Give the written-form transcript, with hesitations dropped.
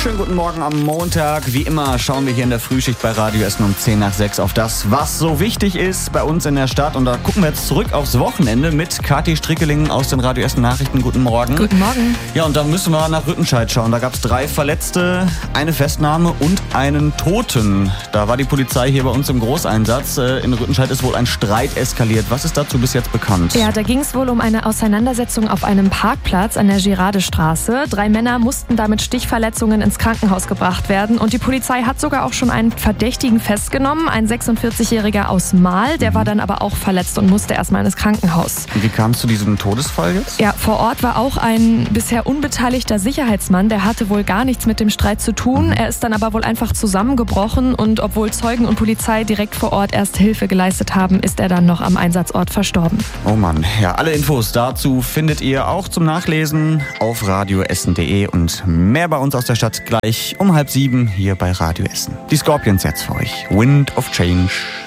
Schönen guten Morgen am Montag. Wie immer schauen wir hier in der Frühschicht bei Radio Essen um 5:10 auf das, was so wichtig ist bei uns in der Stadt. Und da gucken wir jetzt zurück aufs Wochenende mit Kathi Strickeling aus den Radio Essen Nachrichten. Guten Morgen. Guten Morgen. Ja, und da müssen wir nach Rüttenscheid schauen. Da gab es 3 Verletzte, eine Festnahme und einen Toten. Da war die Polizei hier bei uns im Großeinsatz. In Rüttenscheid ist wohl ein Streit eskaliert. Was ist dazu bis jetzt bekannt? Ja, da ging es wohl um eine Auseinandersetzung auf einem Parkplatz an der Giradestraße. 3 Männer mussten da mit Stichverletzungen ins Krankenhaus gebracht werden. Und die Polizei hat sogar auch schon einen Verdächtigen festgenommen, ein 46-Jähriger aus Mahl. Der war dann aber auch verletzt und musste erstmal ins Krankenhaus. Wie kam es zu diesem Todesfall jetzt? Ja, vor Ort war auch ein bisher unbeteiligter Sicherheitsmann. Der hatte wohl gar nichts mit dem Streit zu tun. Er ist dann aber wohl einfach zusammengebrochen. Und obwohl Zeugen und Polizei direkt vor Ort erst Hilfe geleistet haben, ist er dann noch am Einsatzort verstorben. Oh Mann, ja, alle Infos dazu findet ihr auch zum Nachlesen auf radioessen.de und mehr bei uns aus der Stadt gleich um 6:30 hier bei Radio Essen. Die Scorpions jetzt für euch. Wind of Change.